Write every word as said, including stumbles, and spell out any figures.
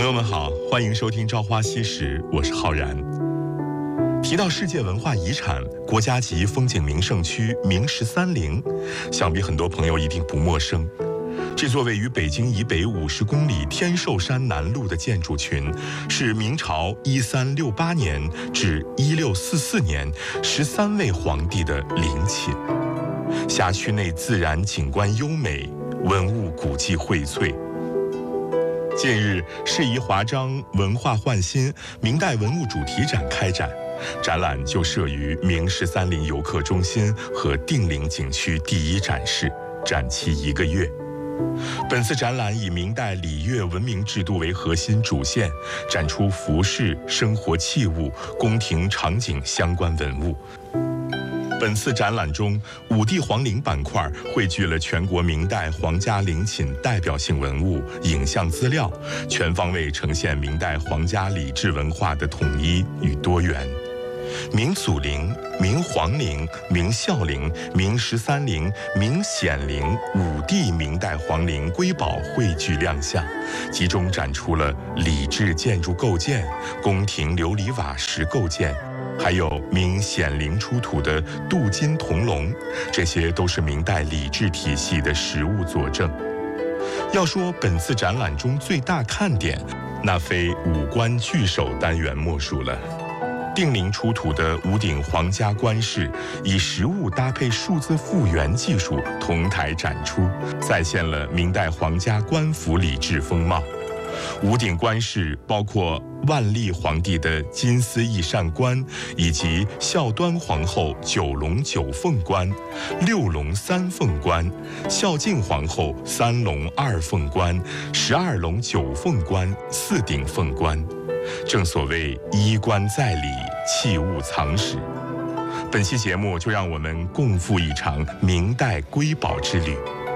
友们好，欢迎收听《朝花夕拾》，我是浩然。提到世界文化遗产、国家级风景名胜区明十三陵，想必很多朋友一定不陌生。这座位于北京以北五十公里天寿山南麓的建筑群，是明朝一三六八年至一六四四年十三位皇帝的陵寝。辖区内自然景观优美，文物古迹荟萃。近日，适宜华章文化焕新明代文物主题展开展，展览就设于明十三陵游客中心和定陵景区第一展示，展期一个月。本次展览以明代礼乐文明制度为核心主线，展出服饰、生活器物、宫廷场景相关文物。本次展览中，五帝皇陵板块汇聚了全国明代皇家陵寝代表性文物、影像资料，全方位呈现明代皇家礼制文化的统一与多元。明祖陵、明皇陵、明孝陵、明十三陵、明显陵五帝明代皇陵瑰宝汇聚亮相，集中展出了礼制建筑构建、宫廷琉璃瓦石构建，还有明显陵出土的镀金铜龙，这些都是明代礼制体系的实物佐证。要说本次展览中最大看点，那非五官聚首单元莫属了。定陵出土的五顶皇家冠饰，以实物搭配数字复原技术同台展出，再现了明代皇家官服礼制风貌。五顶冠饰包括万历皇帝的金丝翼扇冠，以及孝端皇后九龙九凤冠、六龙三凤冠、孝敬皇后三龙二凤冠、十二龙九凤冠四顶凤冠。正所谓衣冠在里，器物藏史。本期节目就让我们共赴一场明代瑰宝之旅。